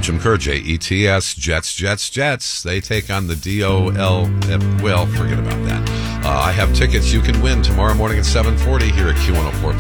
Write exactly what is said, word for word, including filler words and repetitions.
Jim Kerr, J E T S, Jets, Jets, Jets. They take on the D O L F. Well, forget about that. Uh, I have tickets you can win tomorrow morning at seven forty here at Q one oh four point five.